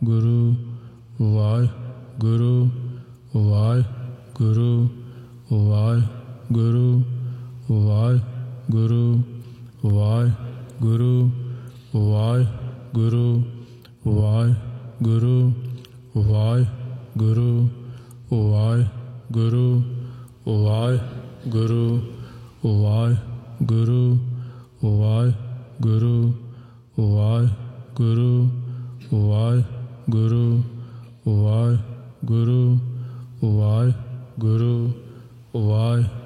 Guru Waheguru Waheguru Waheguru Waheguru Waheguru Waheguru Waheguru Waheguru Waheguru Waheguru Waheguru Waheguru Waheguru Waheguru Waheguru Waheguru Waheguru ਵਾਹਿ